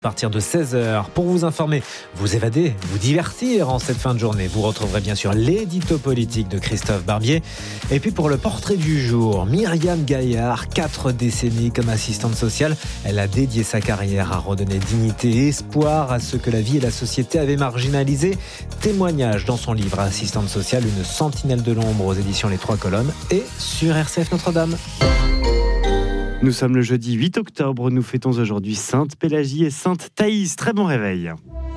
À partir de 16h, pour vous informer, vous évader, vous divertir en cette fin de journée. Vous retrouverez bien sûr l'édito politique de Christophe Barbier. Et puis pour le portrait du jour, Myriam Gaillard, 4 décennies comme assistante sociale. Elle a dédié sa carrière à redonner dignité et espoir à ceux que la vie et la société avaient marginalisés. Témoignage dans son livre Assistante sociale, une sentinelle de l'ombre aux éditions Les Trois Colonnes et sur RCF Notre-Dame. Nous sommes le jeudi 8 octobre, nous fêtons aujourd'hui Sainte Pélagie et Sainte Thaïs. Très bon réveil.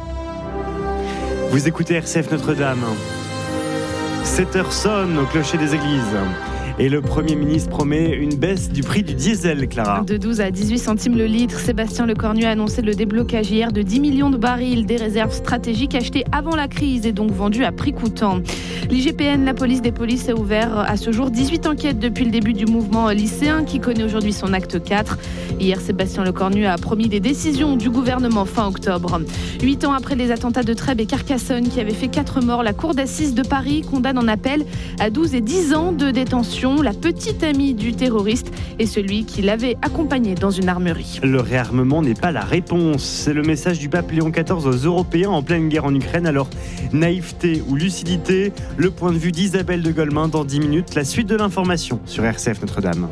Vous écoutez RCF Notre-Dame. 7h sonne au clocher des églises. Et le Premier ministre promet une baisse du prix du diesel, Clara. De 12 à 18 centimes le litre, Sébastien Lecornu a annoncé le déblocage hier de 10 millions de barils des réserves stratégiques achetées avant la crise et donc vendues à prix coûtant. L'IGPN, la police des polices, a ouvert à ce jour 18 enquêtes depuis le début du mouvement lycéen qui connaît aujourd'hui son acte 4. Hier, Sébastien Lecornu a promis des décisions du gouvernement fin octobre. 8 ans après les attentats de Trèbes et Carcassonne qui avaient fait 4 morts, la cour d'assises de Paris condamne en appel à 12 et 10 ans de détention la petite amie du terroriste et celui qui l'avait accompagné dans une armerie. Le réarmement n'est pas la réponse. C'est le message du pape Léon XIV aux Européens en pleine guerre en Ukraine. Alors, naïveté ou lucidité, le point de vue d'Isabelle de Golemin dans 10 minutes. La suite de l'information sur RCF Notre-Dame.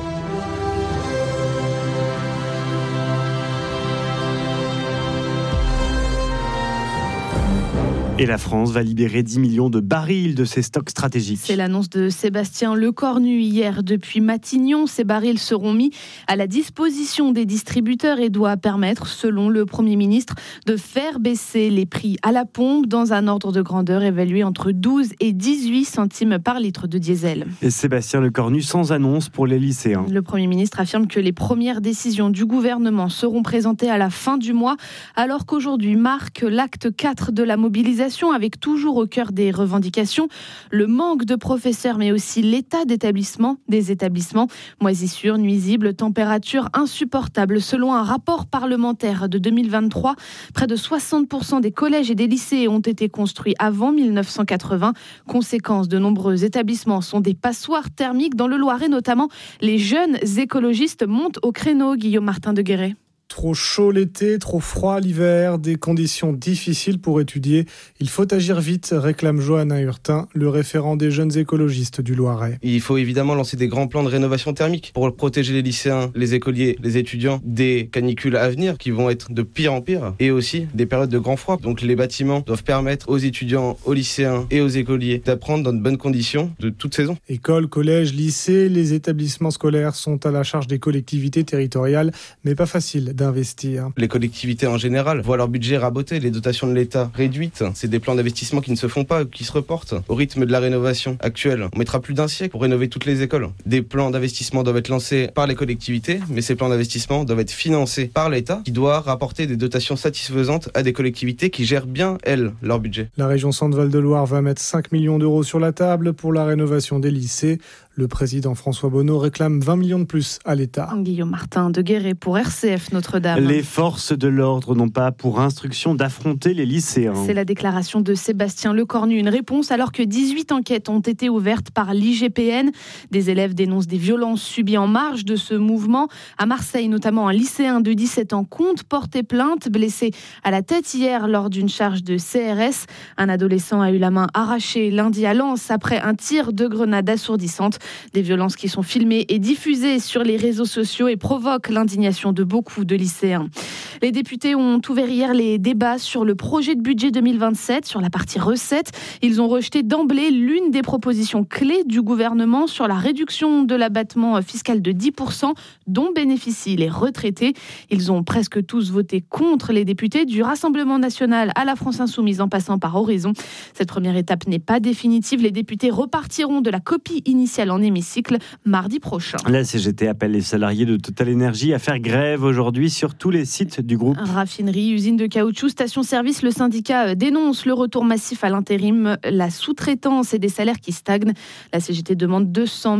Et la France va libérer 10 millions de barils de ses stocks stratégiques. C'est l'annonce de Sébastien Lecornu hier depuis Matignon. Ces barils seront mis à la disposition des distributeurs et doivent permettre, selon le Premier ministre, de faire baisser les prix à la pompe dans un ordre de grandeur évalué entre 12 et 18 centimes par litre de diesel. Et Sébastien Lecornu sans annonce pour les lycéens. Le Premier ministre affirme que les premières décisions du gouvernement seront présentées à la fin du mois, alors qu'aujourd'hui marque l'acte 4 de la mobilisation, avec toujours au cœur des revendications le manque de professeurs, mais aussi l'état des établissements. Moisissures, nuisibles, températures insupportables. Selon un rapport parlementaire de 2023, près de 60% des collèges et des lycées ont été construits avant 1980. Conséquence, de nombreux établissements sont des passoires thermiques. Dans le Loiret notamment, les jeunes écologistes montent au créneau. Guillaume Martin de Guéret. Trop chaud l'été, trop froid l'hiver, des conditions difficiles pour étudier. Il faut agir vite, réclame Johanna Hurtin, le référent des jeunes écologistes du Loiret. Il faut évidemment lancer des grands plans de rénovation thermique pour protéger les lycéens, les écoliers, les étudiants des canicules à venir qui vont être de pire en pire et aussi des périodes de grand froid. Donc les bâtiments doivent permettre aux étudiants, aux lycéens et aux écoliers d'apprendre dans de bonnes conditions de toute saison. Écoles, collèges, lycées, les établissements scolaires sont à la charge des collectivités territoriales, mais pas facile d'investir. Les collectivités en général voient leur budget raboté, les dotations de l'État réduites. C'est des plans d'investissement qui ne se font pas, qui se reportent. Au rythme de la rénovation actuelle, on mettra plus d'un siècle pour rénover toutes les écoles. Des plans d'investissement doivent être lancés par les collectivités, mais ces plans d'investissement doivent être financés par l'État, qui doit rapporter des dotations satisfaisantes à des collectivités qui gèrent bien, elles, leur budget. La région Centre-Val de Loire va mettre 5 millions d'euros sur la table pour la rénovation des lycées. Le président François Bonneau réclame 20 millions de plus à l'État. Guillaume Martin de Guéret pour RCF Notre-Dame. Les forces de l'ordre n'ont pas pour instruction d'affronter les lycéens. C'est la déclaration de Sébastien Lecornu. Une réponse alors que 18 enquêtes ont été ouvertes par l'IGPN. Des élèves dénoncent des violences subies en marge de ce mouvement. À Marseille, notamment, un lycéen de 17 ans compte porter plainte, blessé à la tête hier lors d'une charge de CRS. Un adolescent a eu la main arrachée lundi à Lens après un tir de grenade assourdissante. Des violences qui sont filmées et diffusées sur les réseaux sociaux et provoquent l'indignation de beaucoup de lycéens. Les députés ont ouvert hier les débats sur le projet de budget 2027, sur la partie recettes. Ils ont rejeté d'emblée l'une des propositions clés du gouvernement sur la réduction de l'abattement fiscal de 10% dont bénéficient les retraités. Ils ont presque tous voté contre. Les députés du Rassemblement national à la France insoumise en passant par Horizon. Cette première étape n'est pas définitive. Les députés repartiront de la copie initiale en hémicycle mardi prochain. La CGT appelle les salariés de Total Energy à faire grève aujourd'hui sur tous les sites du groupe. Raffinerie, usine de caoutchouc, station-service, le syndicat dénonce le retour massif à l'intérim, la sous-traitance et des salaires qui stagnent. La CGT demande 200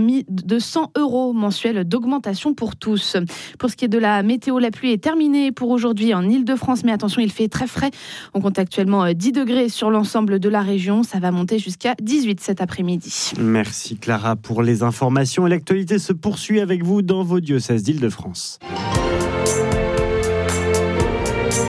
€ mensuels d'augmentation pour tous. Pour ce qui est de la météo, la pluie est terminée pour aujourd'hui en Ile-de-France, mais attention, il fait très frais. On compte actuellement 10 degrés sur l'ensemble de la région. Ça va monter jusqu'à 18 cet après-midi. Merci Clara pour les informations. Et l'actualité se poursuit avec vous dans vos diocèses d'Île-de-France.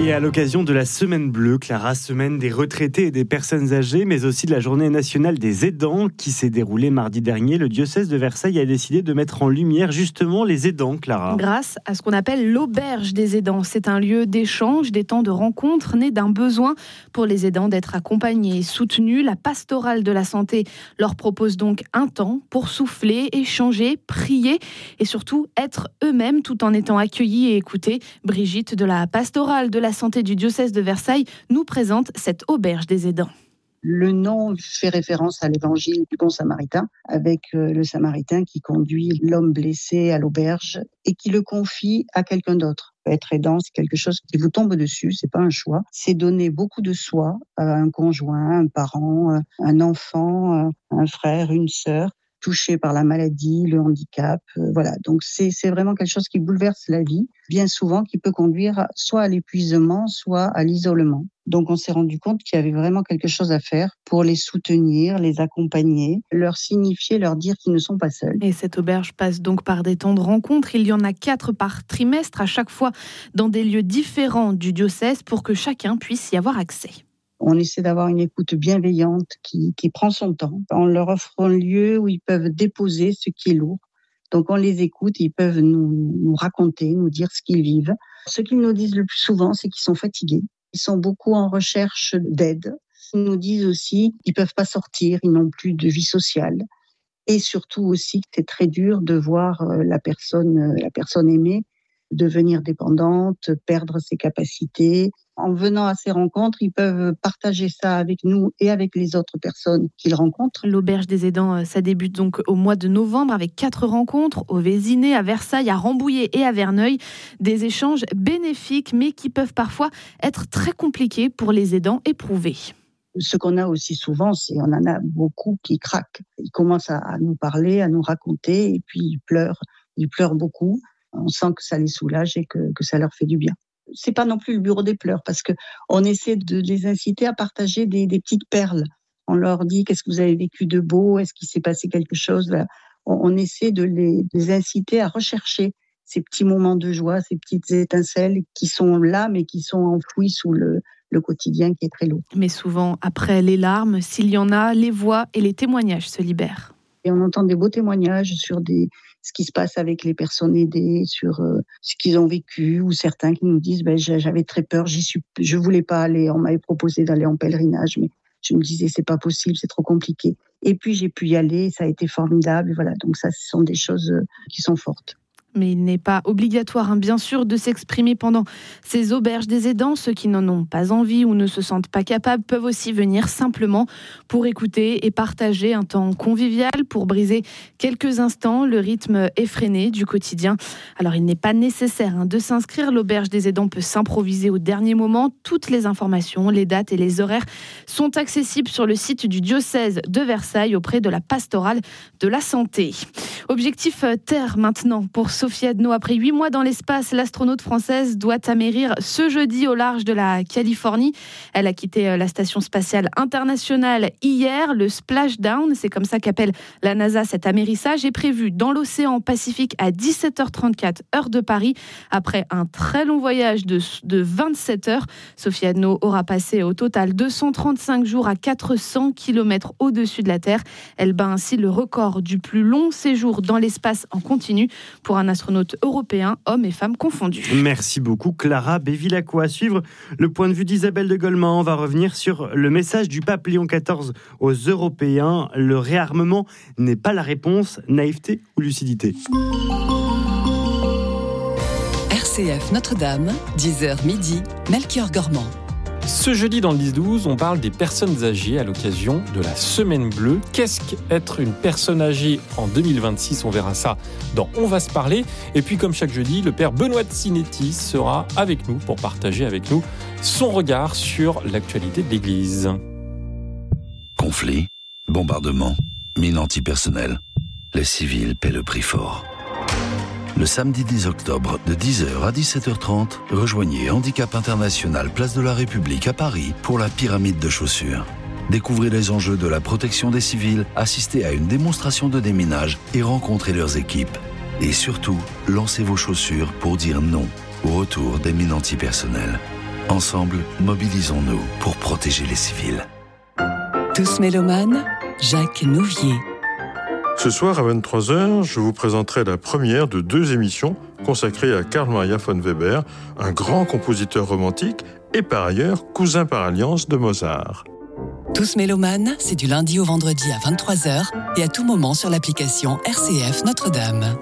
Et à l'occasion de la Semaine Bleue, Clara, semaine des retraités et des personnes âgées, mais aussi de la Journée nationale des aidants qui s'est déroulée mardi dernier, le diocèse de Versailles a décidé de mettre en lumière justement les aidants, Clara. Grâce à ce qu'on appelle l'auberge des aidants. C'est un lieu d'échange, des temps de rencontre né d'un besoin pour les aidants d'être accompagnés et soutenus. La pastorale de la santé leur propose donc un temps pour souffler, échanger, prier et surtout être eux-mêmes tout en étant accueillis et écoutés. Brigitte de la pastorale de la santé du diocèse de Versailles nous présente cette auberge des aidants. Le nom fait référence à l'évangile du bon samaritain, avec le samaritain qui conduit l'homme blessé à l'auberge et qui le confie à quelqu'un d'autre. Être aidant, c'est quelque chose qui vous tombe dessus, c'est pas un choix. C'est donner beaucoup de soi à un conjoint, un parent, un enfant, un frère, une sœur, touché par la maladie, le handicap, voilà. Donc c'est vraiment quelque chose qui bouleverse la vie, bien souvent qui peut conduire soit à l'épuisement, soit à l'isolement. Donc on s'est rendu compte qu'il y avait vraiment quelque chose à faire pour les soutenir, les accompagner, leur signifier, leur dire qu'ils ne sont pas seuls. Et cette auberge passe donc par des temps de rencontre. Il y en a 4 par trimestre, à chaque fois dans des lieux différents du diocèse pour que chacun puisse y avoir accès. On essaie d'avoir une écoute bienveillante qui prend son temps. On leur offre un lieu où ils peuvent déposer ce qui est lourd. Donc on les écoute, ils peuvent nous raconter, nous dire ce qu'ils vivent. Ce qu'ils nous disent le plus souvent, c'est qu'ils sont fatigués. Ils sont beaucoup en recherche d'aide. Ils nous disent aussi qu'ils ne peuvent pas sortir, ils n'ont plus de vie sociale. Et surtout aussi que c'est très dur de voir la personne aimée devenir dépendante, perdre ses capacités. En venant à ces rencontres, ils peuvent partager ça avec nous et avec les autres personnes qu'ils rencontrent. L'auberge des aidants, ça débute donc au mois de novembre avec 4 rencontres au Vésinet, à Versailles, à Rambouillet et à Verneuil. Des échanges bénéfiques mais qui peuvent parfois être très compliqués pour les aidants éprouvés. Ce qu'on a aussi souvent, c'est on en a beaucoup qui craquent. Ils commencent à nous parler, à nous raconter et puis ils pleurent beaucoup. On sent que ça les soulage et que ça leur fait du bien. C'est pas non plus le bureau des pleurs parce que on essaie de les inciter à partager des petites perles. On leur dit qu'est-ce que vous avez vécu de beau, est-ce qu'il s'est passé quelque chose. On essaie de les inciter à rechercher ces petits moments de joie, ces petites étincelles qui sont là mais qui sont enfouies sous le quotidien qui est très lourd. Mais souvent, après les larmes, s'il y en a, les voix et les témoignages se libèrent. Et on entend des beaux témoignages sur ce qui se passe avec les personnes aidées, sur ce qu'ils ont vécu, ou certains qui nous disent j'avais très peur, je voulais pas aller, on m'avait proposé d'aller en pèlerinage, mais je me disais c'est pas possible, c'est trop compliqué. Et puis j'ai pu y aller, ça a été formidable, voilà. Donc ça, ce sont des choses qui sont fortes. Mais il n'est pas obligatoire, bien sûr, de s'exprimer pendant ces auberges des aidants. Ceux qui n'en ont pas envie ou ne se sentent pas capables peuvent aussi venir simplement pour écouter et partager un temps convivial, pour briser quelques instants le rythme effréné du quotidien. Alors, il n'est pas nécessaire de s'inscrire. L'auberge des aidants peut s'improviser au dernier moment. Toutes les informations, les dates et les horaires sont accessibles sur le site du diocèse de Versailles auprès de la pastorale de la santé. Objectif Terre maintenant pour Sophie Adno. Après 8 mois dans l'espace, l'astronaute française doit atterrir ce jeudi au large de la Californie. Elle a quitté la station spatiale internationale hier. Le splashdown, c'est comme ça qu'appelle la NASA cet amérissage, est prévu dans l'océan Pacifique à 17h34 heure de Paris. Après un très long voyage de 27 heures, Sophie Adno aura passé au total 235 jours à 400 km au-dessus de la Terre. Elle bat ainsi le record du plus long séjour dans l'espace en continu pour un astronaute européen, hommes et femmes confondus. Merci beaucoup Clara Bevilacqua. À suivre le point de vue d'Isabelle de Goleman. On va revenir sur le message du pape Léon XIV aux Européens. Le réarmement n'est pas la réponse. Naïveté ou lucidité? RCF Notre-Dame, 10h midi, Melchior Gormand. Ce jeudi dans le 10-12, on parle des personnes âgées à l'occasion de la Semaine Bleue. Qu'est-ce qu'être une personne âgée en 2026? On verra ça dans On va se parler. Et puis comme chaque jeudi, le père Benoît de Sinetti sera avec nous pour partager avec nous son regard sur l'actualité de l'Église. Conflits, bombardements, mines antipersonnelles. Les civils paient le prix fort. Le samedi 10 octobre, de 10h à 17h30, rejoignez Handicap International Place de la République à Paris pour la pyramide de chaussures. Découvrez les enjeux de la protection des civils, assistez à une démonstration de déminage et rencontrez leurs équipes. Et surtout, lancez vos chaussures pour dire non au retour des mines antipersonnelles. Ensemble, mobilisons-nous pour protéger les civils. Tous mélomanes, Jacques Nouvier. Ce soir à 23h, je vous présenterai la première de 2 émissions consacrées à Carl Maria von Weber, un grand compositeur romantique et par ailleurs cousin par alliance de Mozart. Tous mélomanes, c'est du lundi au vendredi à 23h et à tout moment sur l'application RCF Notre-Dame.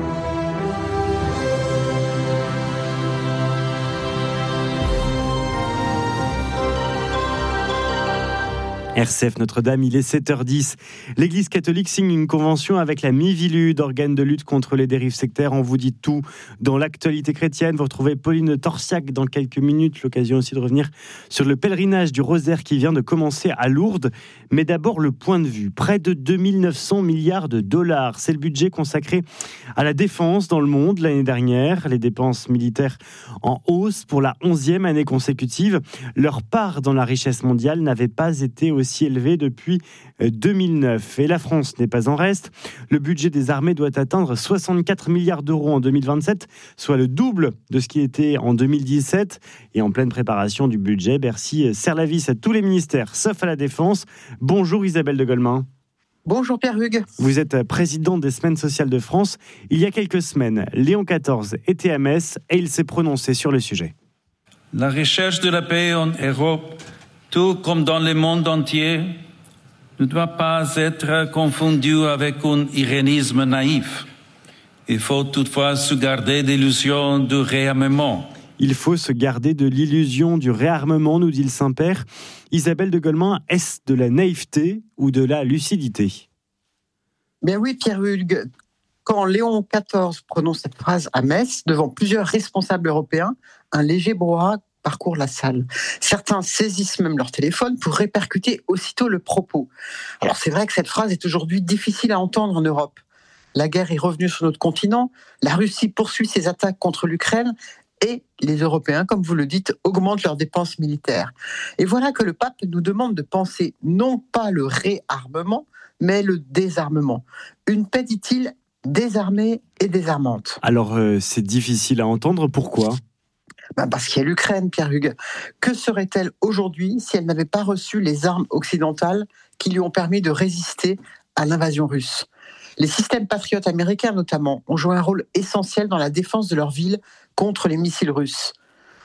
RCF Notre-Dame, il est 7h10. L'Église catholique signe une convention avec la Mivilude, organe de lutte contre les dérives sectaires. On vous dit tout dans l'actualité chrétienne. Vous retrouvez Pauline Torsiac dans quelques minutes. L'occasion aussi de revenir sur le pèlerinage du Rosaire qui vient de commencer à Lourdes. Mais d'abord, le point de vue. Près de 2900 milliards de dollars. C'est le budget consacré à la défense dans le monde l'année dernière. Les dépenses militaires en hausse pour la 11e année consécutive. Leur part dans la richesse mondiale n'avait pas été aussi élevé depuis 2009. Et la France n'est pas en reste. Le budget des armées doit atteindre 64 milliards d'euros en 2027, soit le double de ce qui était en 2017. Et en pleine préparation du budget, Bercy serre la vis à tous les ministères, sauf à la Défense. Bonjour Isabelle de Golemin. Bonjour Pierre Hugues. Vous êtes présidente des Semaines sociales de France. Il y a quelques semaines, Léon XIV était à Metz et il s'est prononcé sur le sujet. La recherche de la paix en Europe, tout comme dans le monde entier, ne doit pas être confondue avec un irénisme naïf. Il faut toutefois se garder d'illusions de réarmement. Il faut se garder de l'illusion du réarmement, nous dit le Saint-Père. Isabelle de Golemin, est-ce de la naïveté ou de la lucidité ? Bien oui, Pierre Hugues. Quand Léon XIV prononce cette phrase à Metz, devant plusieurs responsables européens, un léger brouhaha parcourt la salle. Certains saisissent même leur téléphone pour répercuter aussitôt le propos. Alors c'est vrai que cette phrase est aujourd'hui difficile à entendre en Europe. La guerre est revenue sur notre continent, la Russie poursuit ses attaques contre l'Ukraine et les Européens, comme vous le dites, augmentent leurs dépenses militaires. Et voilà que le pape nous demande de penser non pas le réarmement, mais le désarmement. Une paix, dit-il, désarmée et désarmante. Alors c'est difficile à entendre, pourquoi ? Parce qu'il y a l'Ukraine, Pierre Hugues. Que serait-elle aujourd'hui si elle n'avait pas reçu les armes occidentales qui lui ont permis de résister à l'invasion russe ? Les systèmes patriotes américains, notamment, ont joué un rôle essentiel dans la défense de leur ville contre les missiles russes.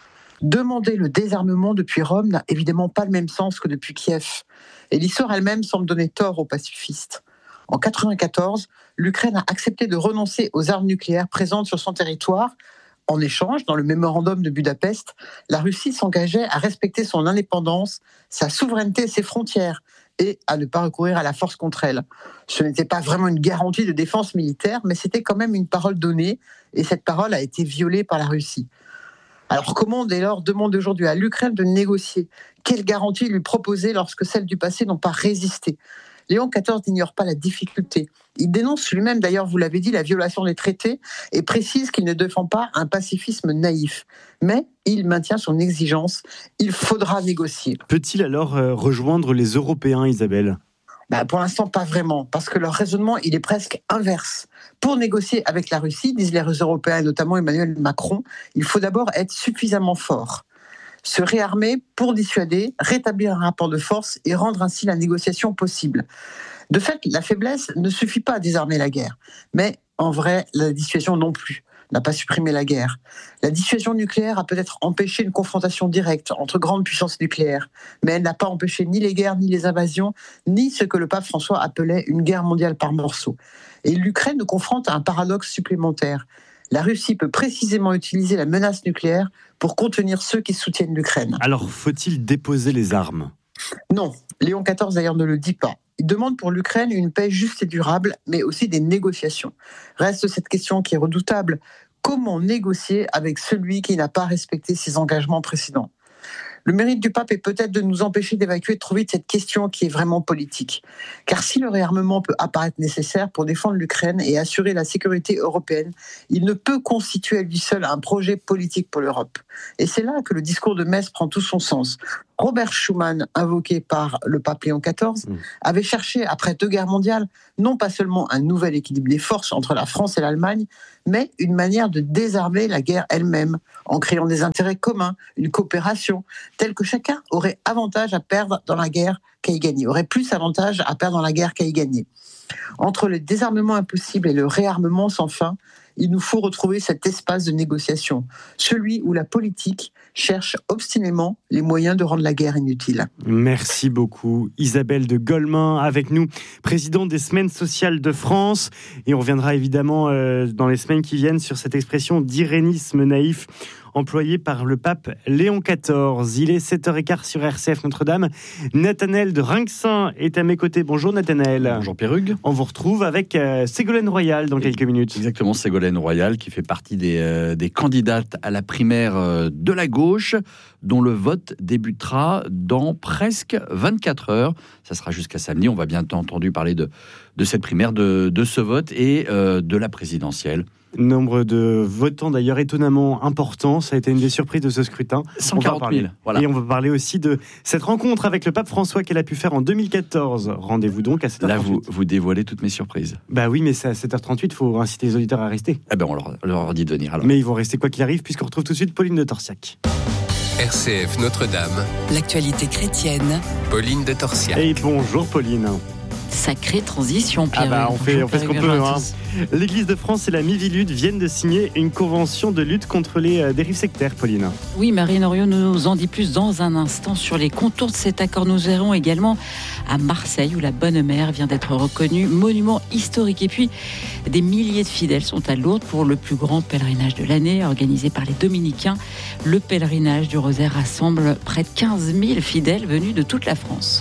Demander le désarmement depuis Rome n'a évidemment pas le même sens que depuis Kiev. Et l'histoire elle-même semble donner tort aux pacifistes. En 1994, l'Ukraine a accepté de renoncer aux armes nucléaires présentes sur son territoire. En échange, dans le mémorandum de Budapest, la Russie s'engageait à respecter son indépendance, sa souveraineté et ses frontières, et à ne pas recourir à la force contre elle. Ce n'était pas vraiment une garantie de défense militaire, mais c'était quand même une parole donnée, et cette parole a été violée par la Russie. Alors comment dès lors demander aujourd'hui à l'Ukraine de négocier ? Quelle garantie lui proposer lorsque celles du passé n'ont pas résisté ? Léon XIV n'ignore pas la difficulté. Il dénonce lui-même, d'ailleurs, vous l'avez dit, la violation des traités et précise qu'il ne défend pas un pacifisme naïf. Mais il maintient son exigence. Il faudra négocier. Peut-il alors rejoindre les Européens, Isabelle ? Pour l'instant, pas vraiment, parce que leur raisonnement, il est presque inverse. Pour négocier avec la Russie, disent les Européens, notamment Emmanuel Macron, il faut d'abord être suffisamment fort. Se réarmer pour dissuader, rétablir un rapport de force et rendre ainsi la négociation possible. De fait, la faiblesse ne suffit pas à désarmer la guerre. Mais en vrai, la dissuasion non plus n'a pas supprimé la guerre. La dissuasion nucléaire a peut-être empêché une confrontation directe entre grandes puissances nucléaires, mais elle n'a pas empêché ni les guerres, ni les invasions, ni ce que le pape François appelait une guerre mondiale par morceaux. Et l'Ukraine nous confronte à un paradoxe supplémentaire. La Russie peut précisément utiliser la menace nucléaire pour contenir ceux qui soutiennent l'Ukraine. Alors, faut-il déposer les armes ? Non, Léon XIV d'ailleurs ne le dit pas. Il demande pour l'Ukraine une paix juste et durable, mais aussi des négociations. Reste cette question qui est redoutable. Comment négocier avec celui qui n'a pas respecté ses engagements précédents ? Le mérite du pape est peut-être de nous empêcher d'évacuer trop vite cette question qui est vraiment politique. Car si le réarmement peut apparaître nécessaire pour défendre l'Ukraine et assurer la sécurité européenne, il ne peut constituer à lui seul un projet politique pour l'Europe. Et c'est là que le discours de Metz prend tout son sens. Robert Schuman, invoqué par le pape Léon XIV, avait cherché, après 2 guerres mondiales, non pas seulement un nouvel équilibre des forces entre la France et l'Allemagne, mais une manière de désarmer la guerre elle-même, en créant des intérêts communs, une coopération, telle que chacun aurait avantage à perdre dans la guerre qu'à y gagner, aurait plus avantage à perdre dans la guerre qu'à y gagner. Entre le désarmement impossible et le réarmement sans fin, il nous faut retrouver cet espace de négociation, celui où la politique cherche obstinément les moyens de rendre la guerre inutile. Merci beaucoup. Isabelle de Golemin avec nous, présidente des Semaines sociales de France. Et on reviendra évidemment dans les semaines qui viennent sur cette expression d'irénisme naïf employée par le pape Léon XIV. Il est 7h15 sur RCF Notre-Dame. Nathanaël de Rinxin est à mes côtés. Bonjour Nathanaël. Bonjour Pierrugue. On vous retrouve avec Ségolène Royal dans quelques minutes. Exactement, Ségolène Royal qui fait partie des candidates à la primaire de la gauche, dont le vote débutera dans presque 24 heures. Ça sera jusqu'à samedi. On va bien entendu parler de cette primaire, de ce vote et de la présidentielle. Nombre de votants d'ailleurs étonnamment important, ça a été une des surprises de ce scrutin. 140 000, voilà. Et on va parler aussi de cette rencontre avec le pape François qu'elle a pu faire en 2014. Rendez-vous donc à 7h38. Là, vous dévoilez toutes mes surprises. Bah oui, mais c'est à 7h38, il faut inciter les auditeurs à rester. Eh ben on leur dit de venir alors. Mais ils vont rester quoi qu'il arrive, puisqu'on retrouve tout de suite Pauline de Torsiac. RCF Notre-Dame. L'actualité chrétienne. Pauline de Torsiac. Et bonjour Pauline. Sacrée transition, Pierre. On fait ce qu'on peut. L'Église de France et la Mivilude viennent de signer une convention de lutte contre les dérives sectaires, Pauline. Oui, Marine Henriot nous en dit plus dans un instant sur les contours de cet accord. Nous irons également à Marseille, où la Bonne Mère vient d'être reconnue monument historique. Et puis, des milliers de fidèles sont à Lourdes pour le plus grand pèlerinage de l'année, organisé par les Dominicains. Le pèlerinage du Rosaire rassemble près de 15 000 fidèles venus de toute la France.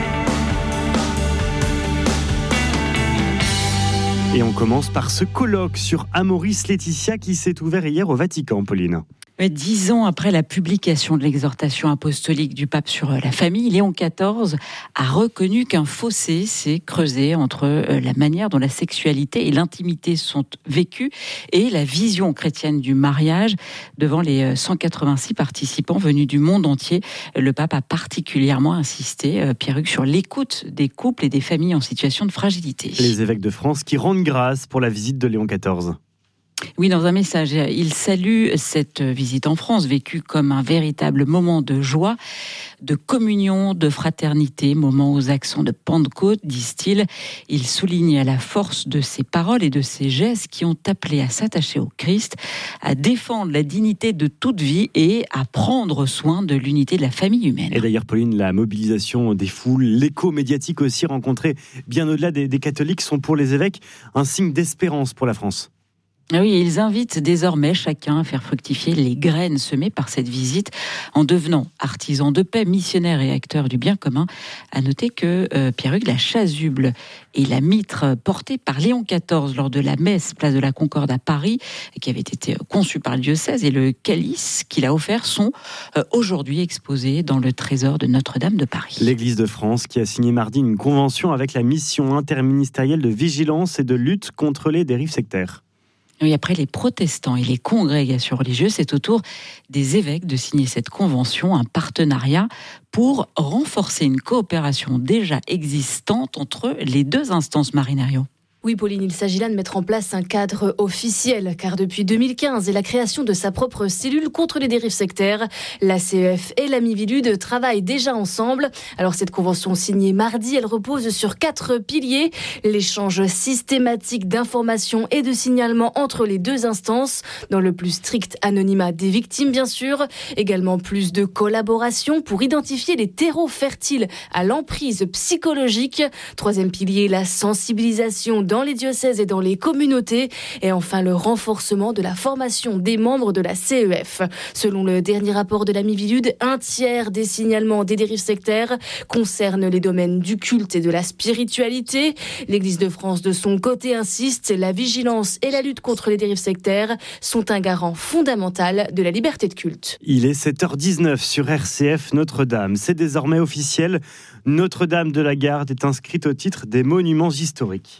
Et on commence par ce colloque sur Amoris Laetitia qui s'est ouvert hier au Vatican, Pauline. 10 ans après la publication de l'exhortation apostolique du pape sur la famille, Léon XIV a reconnu qu'un fossé s'est creusé entre la manière dont la sexualité et l'intimité sont vécues et la vision chrétienne du mariage. Devant les 186 participants venus du monde entier, le pape a particulièrement insisté, Pierruc, sur l'écoute des couples et des familles en situation de fragilité. Les évêques de France qui rendent grâce pour la visite de Léon XIV. Oui, dans un message, il salue cette visite en France, vécue comme un véritable moment de joie, de communion, de fraternité, moment aux accents de Pentecôte, disent-ils. Il souligne la force de ses paroles et de ses gestes qui ont appelé à s'attacher au Christ, à défendre la dignité de toute vie et à prendre soin de l'unité de la famille humaine. Et d'ailleurs, Pauline, la mobilisation des foules, l'écho médiatique aussi rencontré bien au-delà des catholiques sont pour les évêques un signe d'espérance pour la France. Oui, ils invitent désormais chacun à faire fructifier les graines semées par cette visite en devenant artisans de paix, missionnaires et acteurs du bien commun. À noter que Pierruc, la chasuble et la mitre portée par Léon XIV lors de la messe place de la Concorde à Paris, qui avait été conçue par le diocèse, et le calice qu'il a offert sont aujourd'hui exposés dans le trésor de Notre-Dame de Paris. L'Église de France qui a signé mardi une convention avec la mission interministérielle de vigilance et de lutte contre les dérives sectaires. Oui, après les protestants et les congrégations religieuses, c'est au tour des évêques de signer cette convention, un partenariat pour renforcer une coopération déjà existante entre les deux instances, Marine Henriot. Oui, Pauline, il s'agit là de mettre en place un cadre officiel, car depuis 2015 et la création de sa propre cellule contre les dérives sectaires, la CEF et la Mivilude travaillent déjà ensemble. Alors cette convention signée mardi, elle repose sur 4 piliers. L'échange systématique d'informations et de signalements entre les deux instances, dans le plus strict anonymat des victimes, bien sûr. Également plus de collaboration pour identifier les terreaux fertiles à l'emprise psychologique. 3e pilier, la sensibilisation dans les diocèses et dans les communautés. Et enfin, le renforcement de la formation des membres de la CEF. Selon le dernier rapport de la Mivilude, 1/3 des signalements des dérives sectaires concernent les domaines du culte et de la spiritualité. L'Église de France, de son côté, insiste, la vigilance et la lutte contre les dérives sectaires sont un garant fondamental de la liberté de culte. Il est 7h19 sur RCF Notre-Dame. C'est désormais officiel. Notre-Dame de la Garde est inscrite au titre des monuments historiques.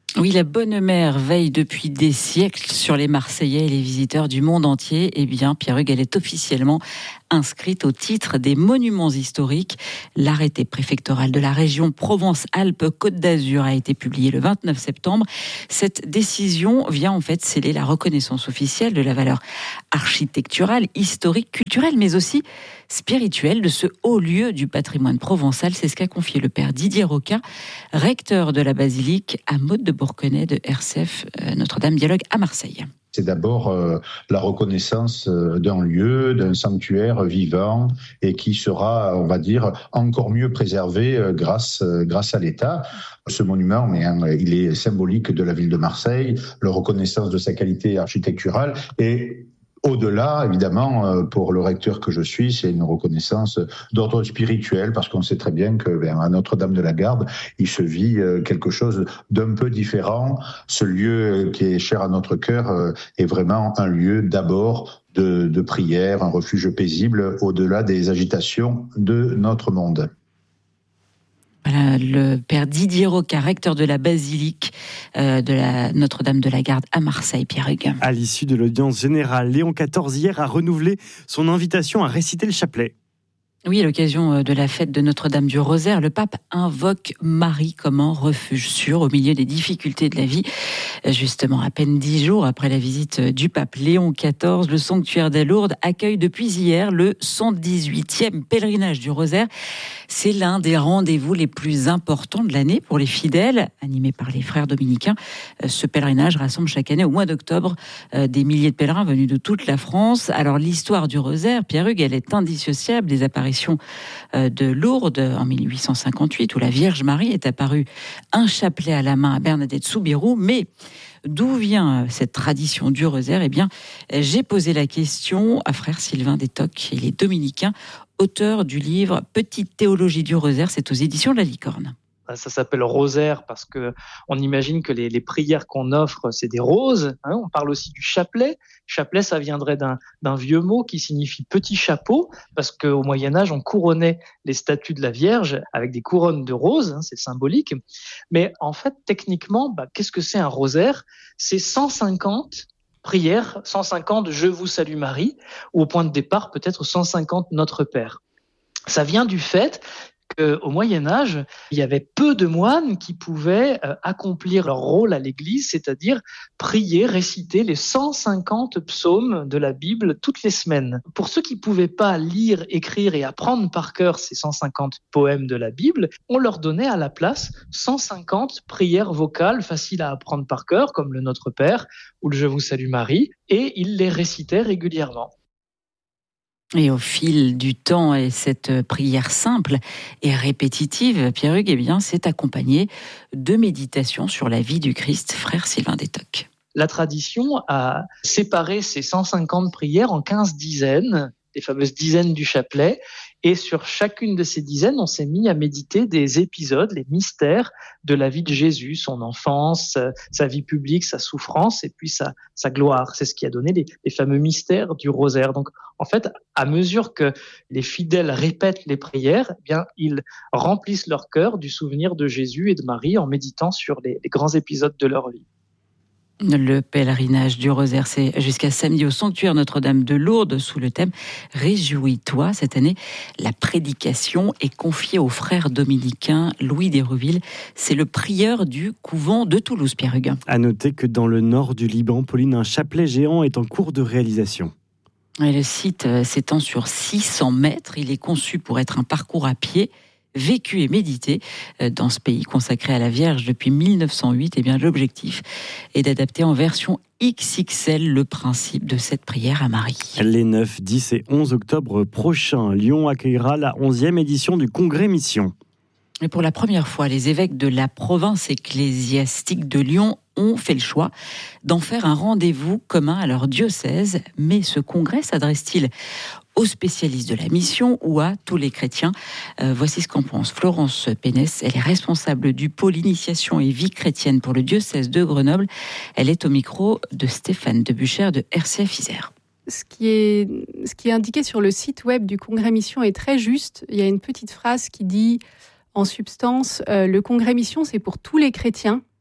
Oui, la Bonne Mère veille depuis des siècles sur les Marseillais et les visiteurs du monde entier. Eh bien, Pierre-Hugues, elle est officiellement inscrite au titre des monuments historiques. L'arrêté préfectoral de la région Provence-Alpes-Côte d'Azur a été publié le 29 septembre. Cette décision vient en fait sceller la reconnaissance officielle de la valeur architecturale, historique, culturelle, mais aussi spirituelle de ce haut lieu du patrimoine provençal. C'est ce qu'a confié le père Didier Roca, recteur de la basilique à Maude de Bourquenay de RCF Notre-Dame Dialogue à Marseille. C'est d'abord la reconnaissance d'un lieu, d'un sanctuaire vivant et qui sera, on va dire, encore mieux préservé grâce à l'État. Ce monument, il est symbolique de la ville de Marseille, la reconnaissance de sa qualité architecturale et au-delà, évidemment, pour le recteur que je suis, c'est une reconnaissance d'ordre spirituel, parce qu'on sait très bien que à Notre-Dame de la Garde, il se vit quelque chose d'un peu différent. Ce lieu qui est cher à notre cœur est vraiment un lieu d'abord de prière, un refuge paisible au-delà des agitations de notre monde. Voilà, le père Didier Roca, recteur de la basilique de la Notre-Dame de la Garde à Marseille, Pierre-Hugues. À l'issue de l'audience générale, Léon XIV hier a renouvelé son invitation à réciter le chapelet. Oui, à l'occasion de la fête de Notre-Dame du Rosaire, le pape invoque Marie comme un refuge sûr au milieu des difficultés de la vie. Justement, à peine 10 jours après la visite du pape Léon XIV, le sanctuaire des Lourdes accueille depuis hier le 118e pèlerinage du Rosaire. C'est l'un des rendez-vous les plus importants de l'année pour les fidèles, animés par les frères dominicains. Ce pèlerinage rassemble chaque année au mois d'octobre des milliers de pèlerins venus de toute la France. Alors l'histoire du Rosaire, Pierre-Hugues, elle est indissociable des apparitions de Lourdes en 1858 où la Vierge Marie est apparue un chapelet à la main à Bernadette Soubirous. Mais d'où vient cette tradition du Rosaire ? Eh bien, j'ai posé la question à frère Sylvain Détoc, il est dominicain, auteur du livre Petite théologie du Rosaire, c'est aux éditions de la Licorne. Ça s'appelle rosaire parce que on imagine que les prières qu'on offre, c'est des roses. On parle aussi du chapelet. Chapelet, ça viendrait d'un vieux mot qui signifie petit chapeau, parce qu'au Moyen-Âge, on couronnait les statues de la Vierge avec des couronnes de roses, c'est symbolique. Mais en fait, techniquement, qu'est-ce que c'est un rosaire ? C'est 150 prières, 150 « Je vous salue Marie », ou au point de départ, peut-être 150 « Notre Père ». Ça vient du fait qu'au Moyen-Âge, il y avait peu de moines qui pouvaient accomplir leur rôle à l'Église, c'est-à-dire prier, réciter les 150 psaumes de la Bible toutes les semaines. Pour ceux qui ne pouvaient pas lire, écrire et apprendre par cœur ces 150 poèmes de la Bible, on leur donnait à la place 150 prières vocales faciles à apprendre par cœur, comme le Notre Père ou le Je vous salue Marie, et ils les récitaient régulièrement. Et au fil du temps, et cette prière simple et répétitive, Pierre-Hugues, eh bien, s'est accompagnée de méditations sur la vie du Christ, frère Sylvain Détoc. La tradition a séparé ces 150 prières en 15 dizaines, les fameuses dizaines du chapelet, et sur chacune de ces dizaines, on s'est mis à méditer des épisodes, les mystères de la vie de Jésus, son enfance, sa vie publique, sa souffrance, et puis sa gloire. C'est ce qui a donné les fameux mystères du rosaire. Donc, en fait, à mesure que les fidèles répètent les prières, eh bien, ils remplissent leur cœur du souvenir de Jésus et de Marie en méditant sur les grands épisodes de leur vie. Le pèlerinage du Rosaire, c'est jusqu'à samedi au sanctuaire Notre-Dame de Lourdes sous le thème « Réjouis-toi ». Cette année, la prédication est confiée au frère dominicain Louis d'Hérouville. C'est le prieur du couvent de Toulouse, Pierre-Hugues. À noter que dans le nord du Liban, Pauline, un chapelet géant est en cours de réalisation. Et le site s'étend sur 600 mètres. Il est conçu pour être un parcours à pied, vécu et médité dans ce pays consacré à la Vierge depuis 1908. Eh bien, l'objectif est d'adapter en version XXL le principe de cette prière à Marie. Les 9, 10 et 11 octobre prochains, Lyon accueillera la 11e édition du Congrès Mission. Et pour la première fois, les évêques de la province ecclésiastique de Lyon ont fait le choix d'en faire un rendez-vous commun à leur diocèse. Mais ce congrès s'adresse-t-il aux spécialistes de la mission ou à tous les chrétiens ? Voici ce qu'en pense Florence Pénès. Elle est responsable du pôle initiation et vie chrétienne pour le diocèse de Grenoble. Elle est au micro de Stéphane Debuchère de RCF Isère. Ce qui est indiqué sur le site web du Congrès Mission est très juste. Il y a une petite phrase qui dit, en substance, le Congrès Mission, c'est pour tous les chrétiens.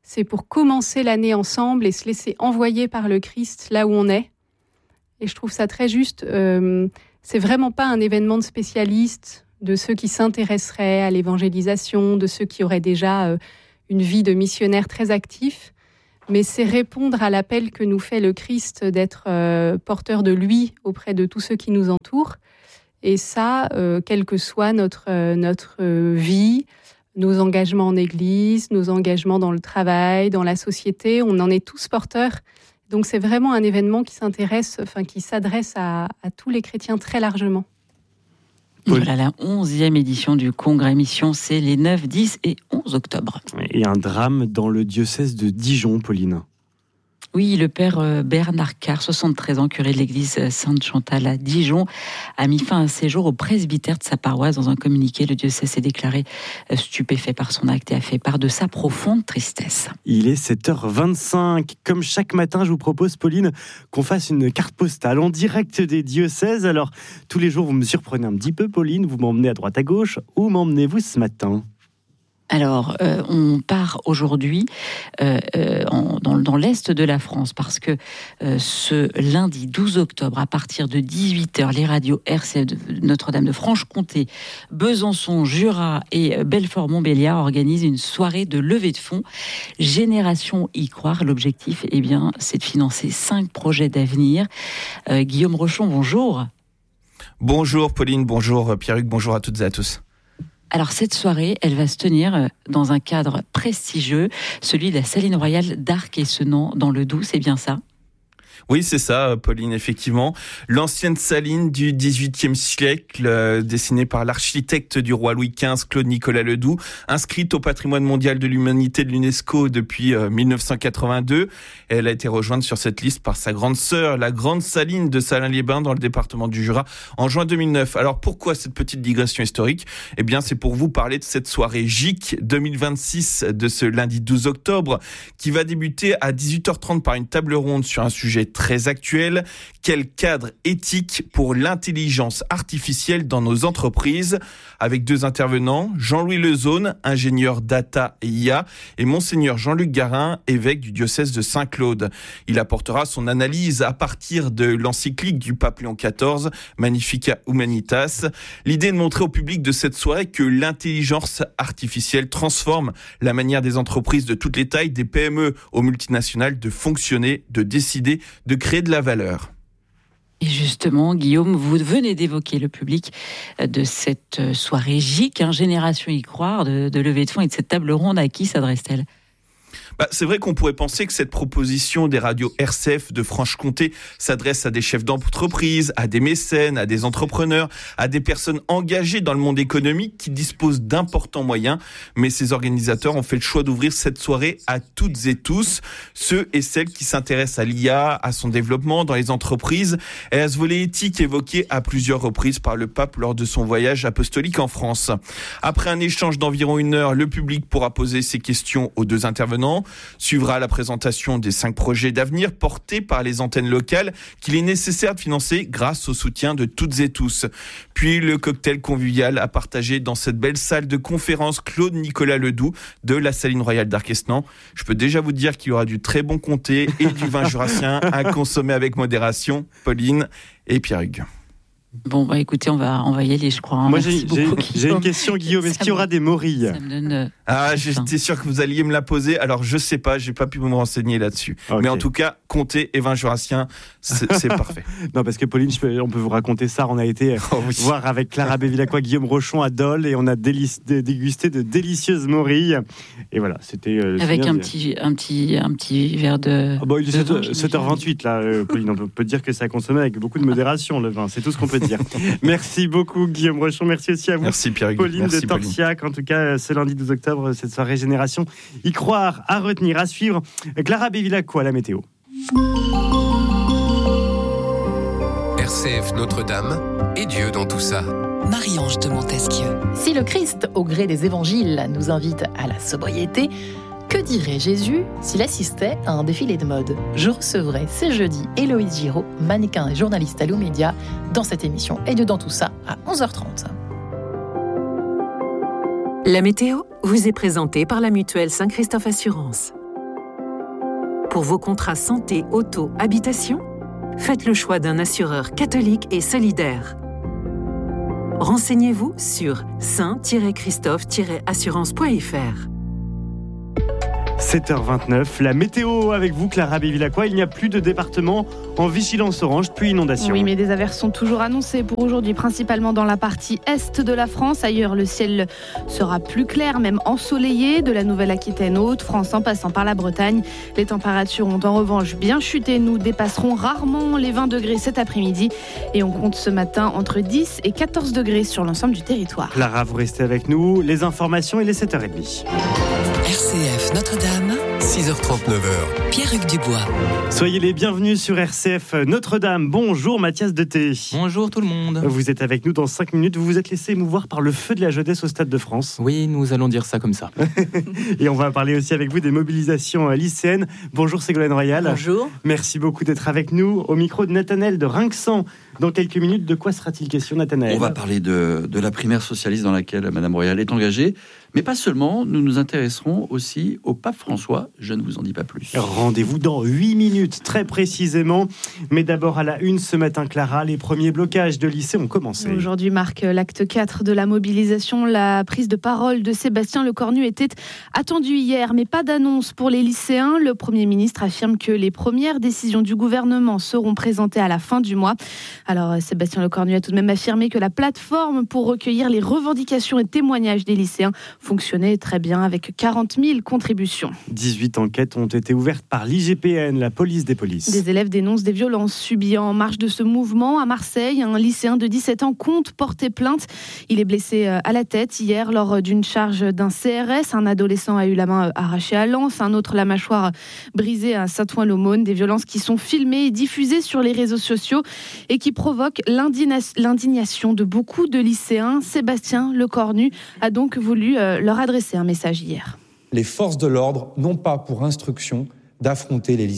c'est pour commencer l'année ensemble et se laisser envoyer par le Christ là où on est. Et je trouve ça très juste. C'est vraiment pas un événement de spécialistes, de ceux qui s'intéresseraient à l'évangélisation, de ceux qui auraient déjà une vie de missionnaire très actif. Mais c'est répondre à l'appel que nous fait le Christ d'être porteur de lui auprès de tous ceux qui nous entourent. Et ça, quelle que soit notre vie, nos engagements en Église, nos engagements dans le travail, dans la société, on en est tous porteurs. Donc c'est vraiment un événement qui s'adresse à tous les chrétiens très largement. Voilà la 11e édition du Congrès Mission, c'est les 9, 10 et 11 octobre. Et un drame dans le diocèse de Dijon, Pauline. Oui, le père Bernard Carr, 73 ans, curé de l'église Sainte-Chantal à Dijon, a mis fin à ses jours au presbytère de sa paroisse. Dans un communiqué, le diocèse s'est déclaré stupéfait par son acte et a fait part de sa profonde tristesse. Il est 7h25. Comme chaque matin, je vous propose, Pauline, qu'on fasse une carte postale en direct des diocèses. Alors, tous les jours, vous me surprenez un petit peu, Pauline. Vous m'emmenez à droite, à gauche. Où m'emmenez-vous ce matin ? Alors, on part aujourd'hui dans l'est de la France parce que ce lundi 12 octobre, à partir de 18h, les radios RCF de Notre-Dame de Franche-Comté, Besançon, Jura et Belfort-Montbéliard organisent une soirée de levée de fonds. Génération y croire. L'objectif, c'est de financer 5 projets d'avenir. Guillaume Rochon, bonjour. Bonjour Pauline, bonjour Pierre-Hugues, bonjour à toutes et à tous. Alors cette soirée, elle va se tenir dans un cadre prestigieux, celui de la Saline Royale d'Arc-et-Senans dans le Doubs, c'est bien ça ? Oui, c'est ça, Pauline, effectivement. L'ancienne saline du XVIIIe siècle, dessinée par l'architecte du roi Louis XV, Claude Nicolas Ledoux, inscrite au patrimoine mondial de l'humanité de l'UNESCO depuis 1982. Elle a été rejointe sur cette liste par sa grande sœur, la grande saline de Salins-les-Bains, dans le département du Jura, en juin 2009. Alors pourquoi cette petite digression historique ? Eh bien, c'est pour vous parler de cette soirée GIC 2026 de ce lundi 12 octobre, qui va débuter à 18h30 par une table ronde sur un sujet très actuel. Quel cadre éthique pour l'intelligence artificielle dans nos entreprises ? Avec 2 intervenants, Jean-Louis Lezaune, ingénieur data et IA, et Monseigneur Jean-Luc Garin, évêque du diocèse de Saint-Claude. Il apportera son analyse à partir de l'encyclique du pape Léon XIV, Magnificat Humanitas. L'idée est de montrer au public de cette soirée que l'intelligence artificielle transforme la manière des entreprises de toutes les tailles, des PME aux multinationales, de fonctionner, de décider, de créer de la valeur. Et justement, Guillaume, vous venez d'évoquer le public de cette soirée GIC, Génération y croire, de levée de fonds et de cette table ronde. À qui s'adresse-t-elle ? C'est vrai qu'on pourrait penser que cette proposition des radios RCF de Franche-Comté s'adresse à des chefs d'entreprise, à des mécènes, à des entrepreneurs, à des personnes engagées dans le monde économique qui disposent d'importants moyens. Mais ces organisateurs ont fait le choix d'ouvrir cette soirée à toutes et tous, ceux et celles qui s'intéressent à l'IA, à son développement dans les entreprises et à ce volet éthique évoqué à plusieurs reprises par le pape lors de son voyage apostolique en France. Après un échange d'environ 1 heure, le public pourra poser ses questions aux 2 intervenants. Suivra la présentation des 5 projets d'avenir portés par les antennes locales qu'il est nécessaire de financer grâce au soutien de toutes et tous. Puis le cocktail convivial à partager dans cette belle salle de conférence Claude Nicolas Ledoux de la Saline Royale d'Arc-et-Senans. Je peux déjà vous dire qu'il y aura du très bon comté et du vin jurassien à consommer avec modération. Pauline et Pierre-Hugues. Bon, écoutez, on va y aller, je crois. Moi, j'ai une question, Guillaume. Est-ce qu'il y aura des morilles ? Ça me donne... j'étais sûr que vous alliez me la poser. Alors, je sais pas, j'ai pas pu me renseigner là-dessus. Okay. Mais en tout cas, comté et vin jurassien, c'est parfait. Non, parce que Pauline, on peut vous raconter ça. On a été voir avec Clara Bévilacqua, Guillaume Rochon à Dole, et on a dégusté de délicieuses morilles. Et voilà, c'était... avec un petit verre de... il est 7h28, là, Pauline. On peut dire que c'est à consommer avec beaucoup de modération, le vin. C'est tout ce qu'on peut dire. Merci beaucoup Guillaume Rochon, merci aussi à vous. Merci Pierre-Hugues. Pauline de Torsiac, en tout cas ce lundi 12 octobre, cette soirée Génération y croire, à retenir, à suivre. Clara Bévilacqua, la météo. RCF Notre-Dame et Dieu dans tout ça. Marie-Ange de Montesquieu. Si le Christ, au gré des évangiles, nous invite à la sobriété, que dirait Jésus s'il assistait à un défilé de mode ? Je recevrai ce jeudi Héloïse Giraud, mannequin et journaliste à Loumédia, dans cette émission Et Dieu dans tout ça à 11h30. La météo vous est présentée par la mutuelle Saint-Christophe Assurance. Pour vos contrats santé, auto, habitation, faites le choix d'un assureur catholique et solidaire. Renseignez-vous sur saint-christophe-assurance.fr. 7h29, la météo avec vous, Clara Bévilacqua. Il n'y a plus de département en vigilance orange, puis inondation. Oui, mais des averses sont toujours annoncées pour aujourd'hui, principalement dans la partie est de la France. Ailleurs, le ciel sera plus clair, même ensoleillé, de la Nouvelle-Aquitaine aux Hauts-de-France en passant par la Bretagne. Les températures ont en revanche bien chuté. Nous dépasserons rarement les 20 degrés cet après-midi et on compte ce matin entre 10 et 14 degrés sur l'ensemble du territoire. Clara, vous restez avec nous. Les informations, il est 7h30. RCF Notre-Dame, 6h39. Pierre-Hugues Dubois. Soyez les bienvenus sur RCF Notre-Dame. Bonjour Mathias Deté. Bonjour tout le monde. Vous êtes avec nous dans 5 minutes. Vous vous êtes laissé émouvoir par le feu de la jeunesse au Stade de France. Oui, nous allons dire ça comme ça. Et on va parler aussi avec vous des mobilisations lycéennes. Bonjour Ségolène Royal. Bonjour. Merci beaucoup d'être avec nous. Au micro de Nathanaël de Rinxan. Dans quelques minutes, de quoi sera-t-il question, Nathanaël ? On va parler de la primaire socialiste dans laquelle Madame Royal est engagée. Mais pas seulement, nous nous intéresserons aussi au pape François. Je ne vous en dis pas plus. Rendez-vous dans 8 minutes, très précisément. Mais d'abord, à la une ce matin, Clara, les premiers blocages de lycée ont commencé. Aujourd'hui marque l'acte 4 de la mobilisation. La prise de parole de Sébastien Lecornu était attendue hier, mais pas d'annonce pour les lycéens. Le Premier ministre affirme que les premières décisions du gouvernement seront présentées à la fin du mois. Alors, Sébastien Lecornu a tout de même affirmé que la plateforme pour recueillir les revendications et témoignages des lycéens fonctionnait très bien avec 40 000 contributions. 18 enquêtes ont été ouvertes par l'IGPN, la police des polices. Des élèves dénoncent des violences subies en marge de ce mouvement. À Marseille, un lycéen de 17 ans compte porter plainte. Il est blessé à la tête hier lors d'une charge d'un CRS. Un adolescent a eu la main arrachée à Lens, un autre la mâchoire brisée à Saint-Ouen-l'Aumône. Des violences qui sont filmées et diffusées sur les réseaux sociaux et qui provoquent l'indignation de beaucoup de lycéens. Sébastien Lecornu a donc voulu leur adresser un message hier. Les forces de l'ordre n'ont pas pour instruction d'affronter les lycéens.